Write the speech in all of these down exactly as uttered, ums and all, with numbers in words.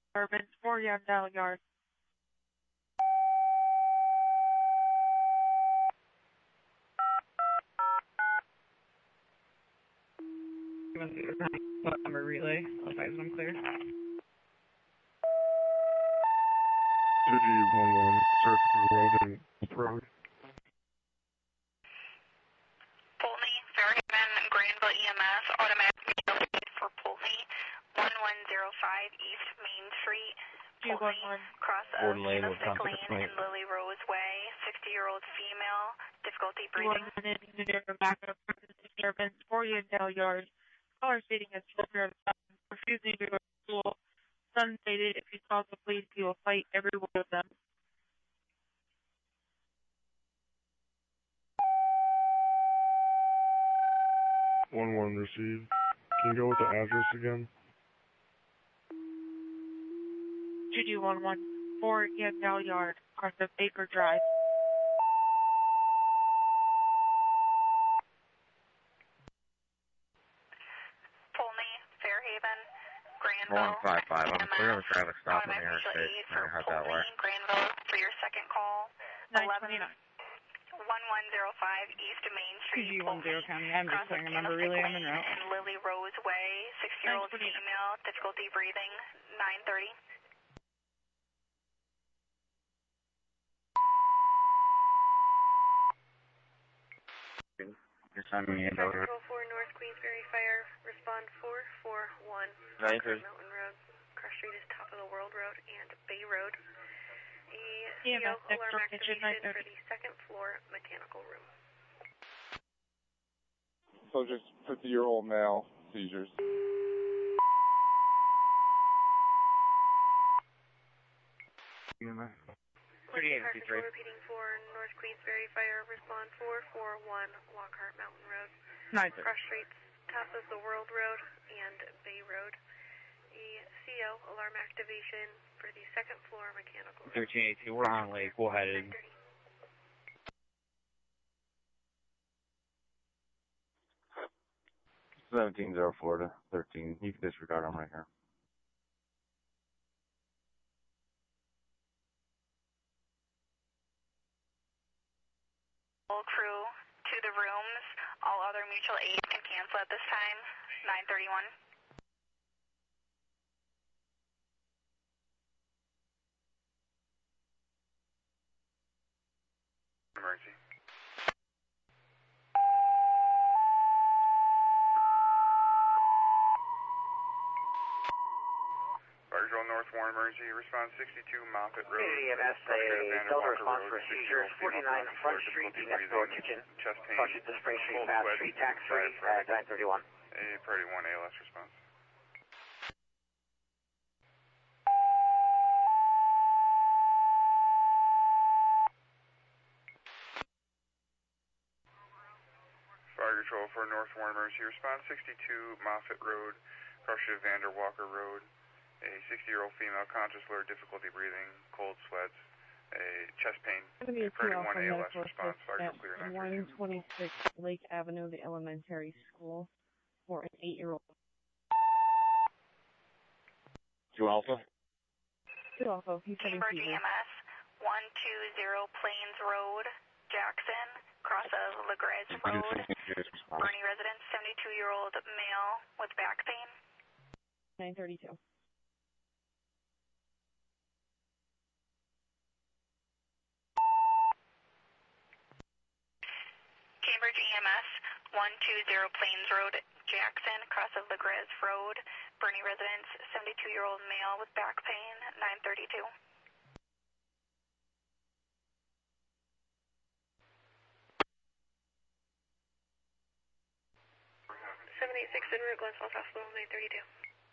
Urban for Yandell Yard. Number relay. I'll advise when I'm clear. G one one, search for road and road. Pulteney, Fairhaven, Granville E M S, automatic lead for Pulteney, one one zero five East Main Street, Pulteney, cross of Mystic Lane and Lily Rose Way, sixty-year-old female, difficulty breathing. One minute, near backup disturbance for Yandell Yard. Caller stating as children refusing to go to school. Son stated if he calls the police, he will fight every one of them. one one received. Can you go with the address again? Judy one one for Yandell Yard, across of Baker Drive. Pulteney, Fairhaven, Granville, one five five, I'm clear of traffic stop on the automatic interstate. aid I for heard that work. Pulteney, Granville for your second call, eleven one one zero five East Main Street, P G one zero County, I'm just clearing a number relay, I'm en route. and Lily Rose Way, sixty-year-old female, difficulty breathing, nine thirty. You're sending me a Control four North Queensbury Fire, respond four four one. Right, Mountain Road, Cross Street is Top of the World Road and Bay Road. A C O alarm activation for the second floor mechanical room. Subject fifty-year-old male, seizures. thirty-eight fifty-three. Repeating for North Queensbury Fire, respond four four one Lockhart Mountain Road. Nice. Cross Streets, Top of the World Road and Bay Road. A C O alarm activation for the second floor mechanical room. thirteen eighty-two, we're on Lake, we'll head in. seventeen oh four to thirteen, you can disregard them right here. All crew to the rooms. All other mutual aid can cancel at this time. nine thirty-one. Emergency. Fire Control North Warren Emergency, response sixty-two Moffett Road. E M S, a Delta response for seizures, forty-nine Front Street, next door kitchen. Chest pain. Cross the Spring Street, Bath Street, tax free, at nine thirty-one. A priority one A L S response. Fire Control for North Warren Emergency, response sixty-two Moffett Road, cross of Vander Walker Road. A sixty-year-old female, conscious, blurred, difficulty breathing, cold sweats, a chest pain. A priority one A L S response. Fire Control clear nine one twenty-six Lake Avenue, the elementary school, for an eight-year-old. Two Alpha? Two Alpha, he's having Cambridge fever. E M S, one two zero Plains Road, Jackson, cross of LaGrez Road, Bernie residence, seventy-two-year-old male with back pain. nine thirty-two. Cambridge E M S, one two zero Plains Road, Jackson, cross of LaGrez Road, Bernie residence, seventy-two-year-old male with back pain, nine thirty-two. seven eight six en route, Glens Falls Hospital, nine thirty-two.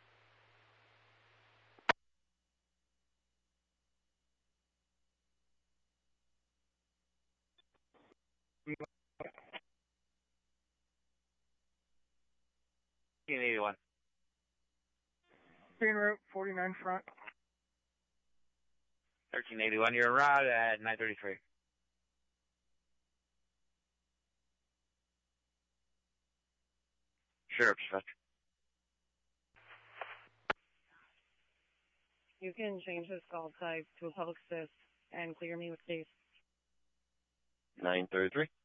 thirteen eighty-one. Green Route, forty-nine front. thirteen eighty-one, you're around at nine thirty-three. Sure, dispatch. You can change this call type to a public assist and clear me with case. nine thirty-three.